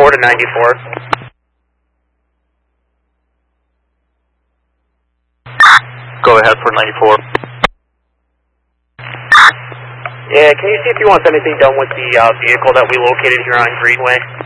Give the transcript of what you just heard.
94 to 94. Go ahead for 94. Yeah, can you see if he wants anything done with the vehicle that we located here on Greenway?